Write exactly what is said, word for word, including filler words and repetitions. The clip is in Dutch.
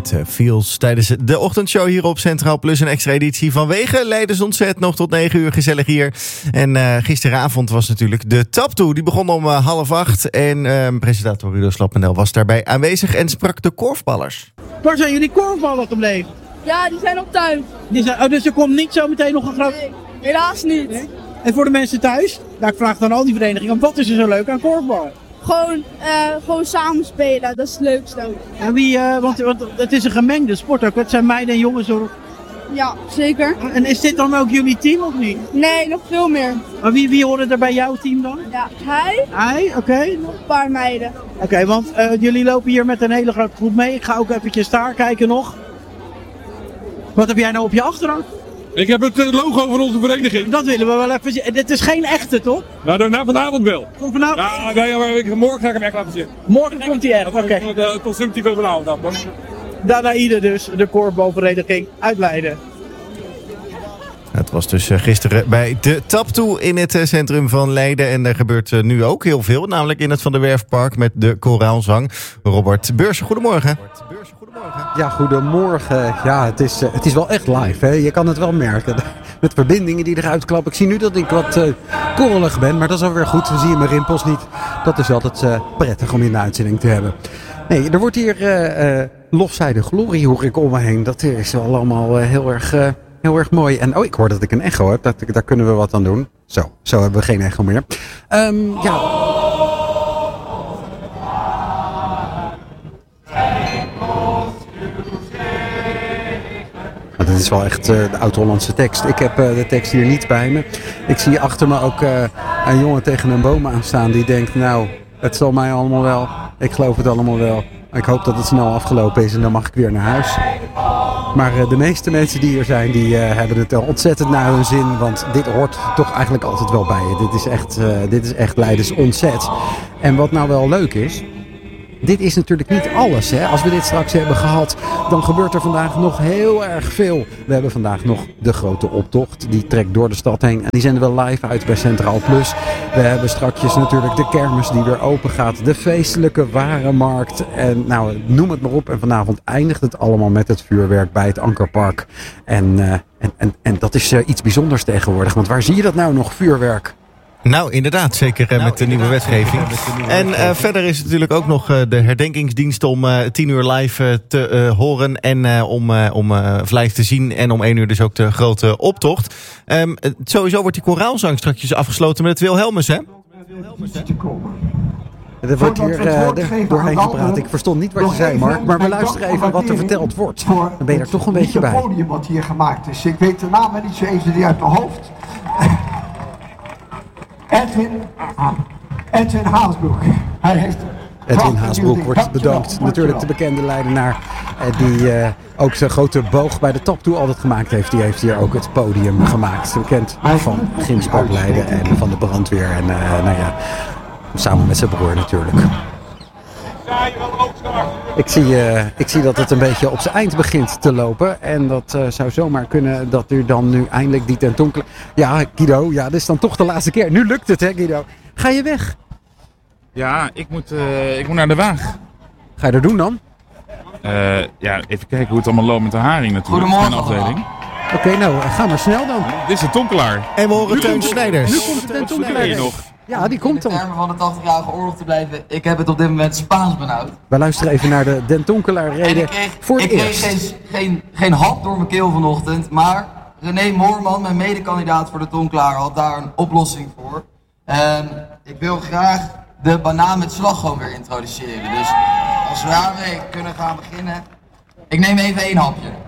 met uh, Feels tijdens de ochtendshow hier op Centraal Plus. Een extra editie vanwege Leidens Ontzet. Nog tot negen uur gezellig hier. En uh, gisteravond was natuurlijk de Taptoe. Die begon om uh, half acht. En uh, presentator Rudo Slapendel was daarbij aanwezig en sprak de korfballers. Waar zijn jullie korfballen gebleven? Ja, die zijn op tuin. Die zijn, oh, dus er komt niet zo meteen nog een groot... Nee, helaas niet. Nee? En voor de mensen thuis, nou, ik vraag dan al die verenigingen, wat is er zo leuk aan korfballen? Gewoon, uh, gewoon samen spelen, dat is het leukste. En wie, uh, want, want het is een gemengde sport ook, het zijn meiden en jongens. Hoor. Ja, zeker. En is dit dan ook jullie team of niet? Nee, nog veel meer. Maar wie, wie horen er bij jouw team dan? Ja, hij. Hij, oké. Okay. Nog een paar meiden. Oké, okay, want uh, jullie lopen hier met een hele grote groep mee. Ik ga ook eventjes daar kijken nog. Wat heb jij nou op je achterhoofd? Ik heb het logo van onze vereniging. Dat willen we wel even zien. Dit is geen echte, toch? Nou, daarna vanavond wel. Voor vanavond? Ja, nee, maar ik, morgen ga ik hem echt laten zien. Morgen komt hij echt, oké. Okay. De constructie van vanavond dan. Daarna ieder dus, de korfbalvereniging uit Leiden. Het was dus gisteren bij de Taptoe in het centrum van Leiden. En er gebeurt nu ook heel veel, namelijk in het Van der Werfpark met de koraalzang. Robert Beursen, goedemorgen. Ja, goedemorgen. Ja, het is, het is wel echt live. Hè? Je kan het wel merken. Met verbindingen die eruit klappen. Ik zie nu dat ik wat uh, korrelig ben, maar dat is alweer goed. Dan zie je mijn rimpels niet. Dat is altijd uh, prettig om in de uitzending te hebben. Nee, er wordt hier uh, uh, lofzijde glorie hoor ik om me heen. Dat is wel allemaal uh, heel erg... Uh, Heel erg mooi. En oh, ik hoor dat ik een echo heb. Dat, daar kunnen we wat aan doen. Zo, zo hebben we geen echo meer. Um, ja. Dit is wel echt uh, de oud-Hollandse tekst. Ik heb uh, de tekst hier niet bij me. Ik zie achter me ook uh, een jongen tegen een boom aanstaan die denkt, nou, het zal mij allemaal wel. Ik geloof het allemaal wel. Ik hoop dat het snel afgelopen is en dan mag ik weer naar huis. Maar uh, de meeste mensen die hier zijn, die uh, hebben het ontzettend naar hun zin. Want dit hoort toch eigenlijk altijd wel bij je. Dit is echt, uh, dit is echt Leidens Ontzet. En wat nou wel leuk is... Dit is natuurlijk niet alles. Hè? Als we dit straks hebben gehad, dan gebeurt er vandaag nog heel erg veel. We hebben vandaag nog de grote optocht. Die trekt door de stad heen. En die zenden we live uit bij Centraal Plus. We hebben straks natuurlijk de kermis die weer open gaat. De feestelijke warenmarkt. En nou, noem het maar op. En vanavond eindigt het allemaal met het vuurwerk bij het Ankerpark. En, uh, en, en, en dat is uh, iets bijzonders tegenwoordig. Want waar zie je dat nou nog, vuurwerk? Nou, inderdaad. Zeker uh, nou, met de nieuwe wetgeving. En uh, verder is het natuurlijk ook nog uh, de herdenkingsdienst om uh, tien uur live uh, te uh, horen. En uh, om, uh, om uh, live te zien. En om één uur dus ook de grote optocht. Um, sowieso wordt die koraalzang straks afgesloten met het Wilhelmus, hè? Er wordt hier uh, de, doorheen gepraat. Ik verstond niet wat je zei, Mark. Maar we luisteren even wat er verteld wordt. Dan ben je er toch een beetje bij. Het podium wat hier gemaakt is. Ik weet de naam niet zo eens die uit mijn hoofd. Edwin, Edwin Haasbroek. Hij heeft Edwin Haasbroek wordt bedankt. Natuurlijk de bekende Leidenaar die uh, ook zijn grote boog bij de Taptoe altijd gemaakt heeft. Die heeft hier ook het podium gemaakt. Bekend van Gymsport Leiden en van de brandweer. En uh, nou ja, samen met zijn broer natuurlijk. Ik zie, uh, ik zie dat het een beetje op zijn eind begint te lopen. En dat uh, zou zomaar kunnen dat u dan nu eindelijk die tentoonklaar... Ja, Guido, ja, dit is dan toch de laatste keer. Nu lukt het, hè, Guido? Ga je weg? Ja, ik moet, uh, ik moet naar de Waag. Ga je er doen dan? Uh, ja, even kijken hoe het allemaal loopt met de haring natuurlijk. Goedemorgen. Afdeling. Oké, okay, nou, ga maar snel dan. Dit is de Tonkelaar. En we horen Teun Snijders. Nu komt de Tonkelaar nog. Ja, die komt dan. In de termen van de tachtigjarige oorlog te blijven, ik heb het op dit moment Spaans benauwd. Wij luisteren even naar de Den Tonkelaar reden voor het ik eerst. Ik kreeg geen, geen, geen hap door mijn keel vanochtend, maar René Moorman, mijn medekandidaat voor de Tonkelaar, had daar een oplossing voor. En ik wil graag de banaan met slagroom weer introduceren. Dus als we daarmee kunnen gaan beginnen. Ik neem even één hapje.